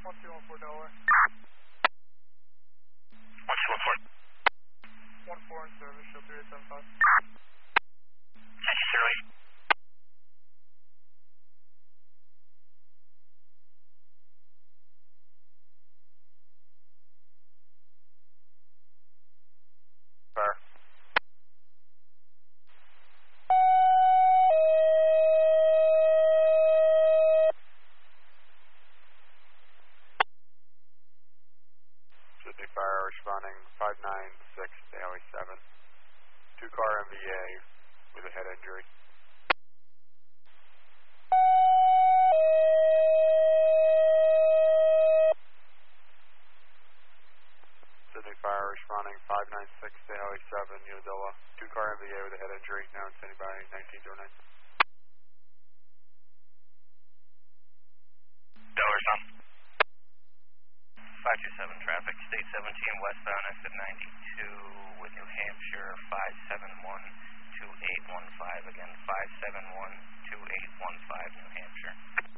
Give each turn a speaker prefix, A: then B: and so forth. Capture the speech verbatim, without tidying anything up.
A: one two one four Delaware.
B: one two one four.
A: one four in service, show three eight seven five.
B: Thank you, Shirley.
C: Fire. Sydney Fire responding five nine six Daly seven. Two car M V A with a head injury. Sydney Fire responding five nine six Daly seven, Unadilla. Two car M V A with a head injury, now standing by nineteen oh nine.
B: Delaware's on. five two seven traffic, state seventeen westbound exit ninety-two with New Hampshire five seven one two eight one five, again five seven one two eight one five New Hampshire.